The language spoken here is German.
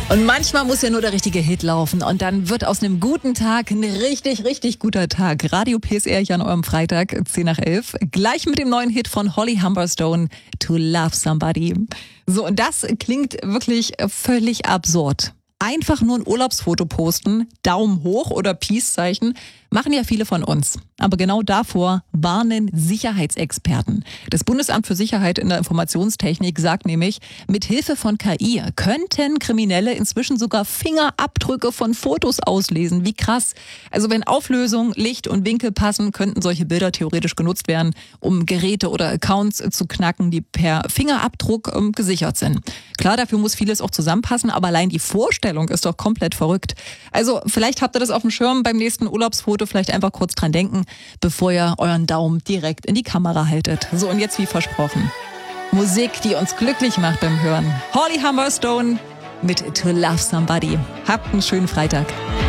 Und manchmal muss ja nur der richtige Hit laufen und dann wird aus einem guten Tag ein richtig, richtig guter Tag. Radio PSR hier an eurem Freitag, 10 nach 11. Gleich mit dem neuen Hit von Holly Humberstone, To Love Somebody. So, und das klingt wirklich völlig absurd. Einfach nur ein Urlaubsfoto posten, Daumen hoch oder Peace-Zeichen, machen ja viele von uns. Aber genau davor warnen Sicherheitsexperten. Das Bundesamt für Sicherheit in der Informationstechnik sagt nämlich, mit Hilfe von KI könnten Kriminelle inzwischen sogar Fingerabdrücke von Fotos auslesen. Wie krass. Also wenn Auflösung, Licht und Winkel passen, könnten solche Bilder theoretisch genutzt werden, um Geräte oder Accounts zu knacken, die per Fingerabdruck gesichert sind. Klar, dafür muss vieles auch zusammenpassen, aber allein die Vorstellung ist doch komplett verrückt. Also vielleicht habt ihr das auf dem Schirm beim nächsten Urlaubsfoto, vielleicht einfach kurz dran denken, bevor ihr euren Daumen direkt in die Kamera haltet. So, und jetzt wie versprochen, Musik, die uns glücklich macht beim Hören. Holly Humberstone mit To Love Somebody. Habt einen schönen Freitag.